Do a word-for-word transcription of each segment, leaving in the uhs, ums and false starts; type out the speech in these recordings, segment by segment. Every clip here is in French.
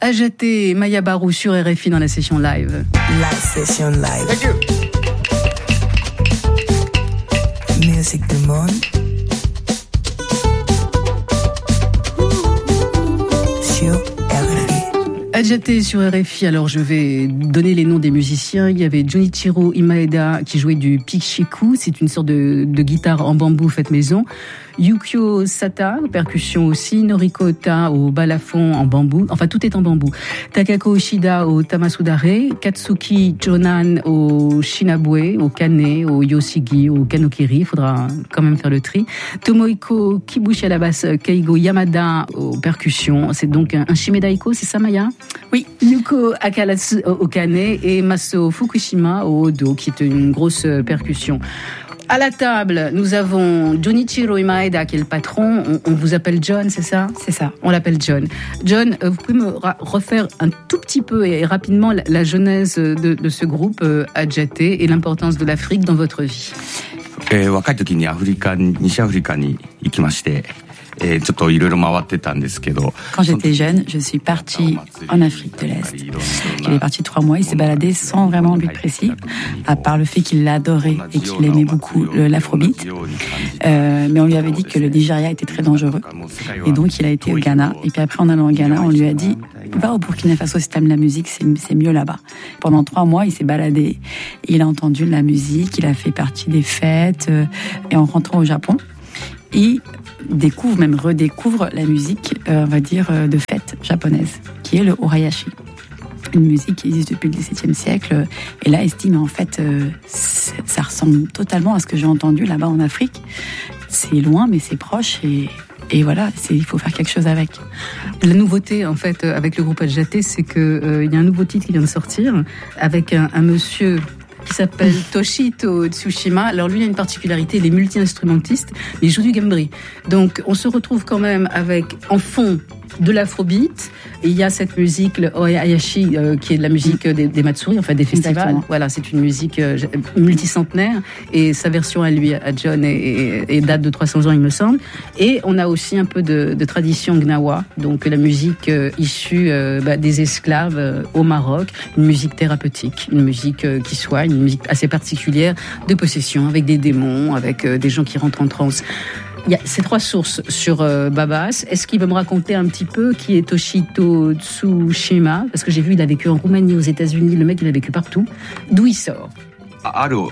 Adjaté, Maya Barou sur R F I dans la session live. La session live. Thank you. Musique du monde. Sur R F I. Adjaté sur R F I, alors je vais donner les noms des musiciens. Il y avait Junichiro Imaeda qui jouait du pichiku, c'est une sorte de, de guitare en bambou faite maison. Yukio Sata, percussion aussi. Noriko Ota au balafon en bambou. Enfin, tout est en bambou. Takako Ishida au tamasudare. Katsuki Jonan au shinabue, au kane, au yoshigi, au kanokiri. Il faudra quand même faire le tri. Tomohiko Kibushi à la basse. Keigo Yamada aux percussions. C'est donc un, un shimedaiko, c'est ça, Maya? Oui. Yuko Akaratsu au kane et Maso Fukushima au odo, qui est une grosse percussion. À la table, nous avons Junichiro Imaeda qui est le patron. On, on vous appelle John, c'est ça? C'est ça. On l'appelle John. John, vous pouvez me ra- refaire un tout petit peu et rapidement la, la genèse de, de ce groupe euh, Adjaté et l'importance de l'Afrique dans votre vie. えー、若い時にアフリカに西アフリカに行きまして、えー、ちょっといろいろ回ってたんですけど。 Quand j'étais jeune, je suis partie en Afrique de l'Est. Il est parti trois mois, il s'est baladé sans vraiment but précis, à part le fait qu'il l'adorait et qu'il aimait beaucoup le, l'afrobeat. Euh, mais on lui avait dit que le Nigeria était très dangereux. Et donc il a été au Ghana. Et puis après, en allant au Ghana, on lui a dit va au Burkina Faso si t'aimes la musique, c'est, c'est mieux là-bas. Pendant trois mois, il s'est baladé. Il a entendu de la musique, il a fait partie des fêtes. Euh, et en rentrant au Japon, il découvre, même redécouvre la musique, euh, on va dire, euh, de fête japonaise, qui est le Orayashi. Une musique qui existe depuis le dix-septième siècle. Et là, il se dit, mais en fait, euh, ça ressemble totalement à ce que j'ai entendu là-bas en Afrique. C'est loin, mais c'est proche et... Et voilà, c'est, il faut faire quelque chose avec. La nouveauté, en fait, avec le groupe Adjaté, c'est qu'il euh, y a un nouveau titre qui vient de sortir avec un, un monsieur qui s'appelle Toshito Tsushima. Alors lui, il a une particularité, il est multi-instrumentiste, mais il joue du gambri. Donc on se retrouve quand même avec, en fond, de l'afrobeat. Et il y a cette musique, le Orayashi, euh, qui est de la musique des, des Matsuri, enfin des festivals. Exactement. Voilà, c'est une musique euh, multicentenaire. Et sa version à lui, à John, est, est, est date de trois cents ans, il me semble. Et on a aussi un peu de, de tradition gnawa, donc la musique euh, issue euh, bah, des esclaves euh, au Maroc. Une musique thérapeutique, une musique euh, qui soigne, une musique assez particulière de possession, avec des démons, avec euh, des gens qui rentrent en transe. Il y a ces trois sources sur euh, Babas. Est-ce qu'il veut me raconter un petit peu qui est Toshito Tsushima? Parce que j'ai vu, il a vécu en Roumanie, aux États-Unis. Le mec, il a vécu partout. D'où il sort? Alors,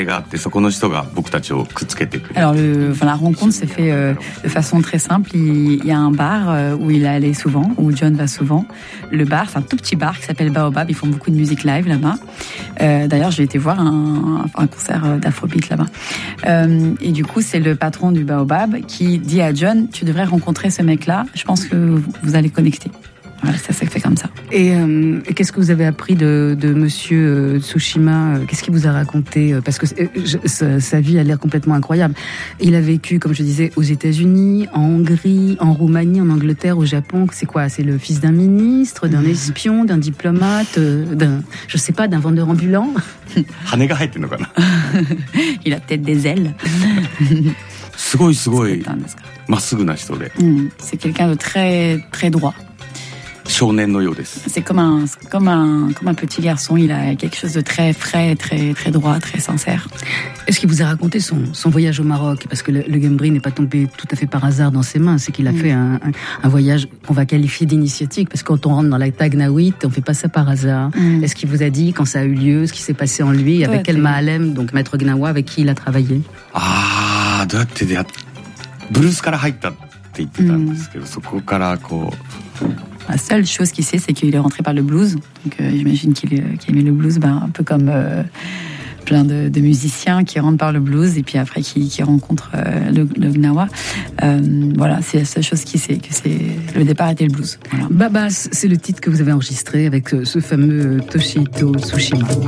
le, enfin, la rencontre s'est faite euh, de façon très simple. Il, il y a un bar euh, où il allait souvent, où John va souvent. Le bar, c'est un tout petit bar qui s'appelle Baobab. Ils font beaucoup de musique live là-bas. Euh, d'ailleurs, j'ai été voir un, un concert d'afrobeat là-bas. Euh, et du coup, c'est le patron du Baobab qui dit à John, tu devrais rencontrer ce mec-là. Je pense que vous allez connecter. Voilà, ça s'est fait comme ça. Et, euh, et qu'est-ce que vous avez appris de, de Monsieur euh, Tsushima? Qu'est-ce qu'il vous a raconté? Parce que euh, je, sa, sa vie a l'air complètement incroyable. Il a vécu, comme je disais, aux États-Unis, en Hongrie, en Roumanie, en Angleterre, au Japon. C'est quoi? C'est le fils d'un ministre, d'un espion, d'un diplomate, euh, d'un, je sais pas, d'un vendeur ambulant. Il a peut-être des ailes. C'est quelqu'un de très, très droit. C'est comme un, comme un, comme un petit garçon. Il a quelque chose de très frais, très, très droit, très sincère. Est-ce qu'il vous a raconté son, son voyage au Maroc? Parce que le, le gambri n'est pas tombé tout à fait par hasard dans ses mains. C'est qu'il a mmh. fait un, un, un voyage qu'on va qualifier d'initiatique. Parce que quand on rentre dans la Tagnaouit, on fait pas ça par hasard. Mmh. Est-ce qu'il vous a dit quand ça a eu lieu, ce qui s'est passé en lui, avec quel Mahalem, donc maître Gnawa, avec qui il a travaillé? Ah, La seule chose qu'il sait, c'est qu'il est rentré par le blues. Donc, euh, j'imagine qu'il, qu'il aimait le blues, ben, un peu comme euh, plein de, de musiciens qui rentrent par le blues et puis après qui, qui rencontrent euh, le, le gnawa. Euh, voilà, c'est la seule chose qu'il sait, que c'est le départ était le blues. Voilà. Babas, c'est le titre que vous avez enregistré avec ce fameux Toshito Tsushima.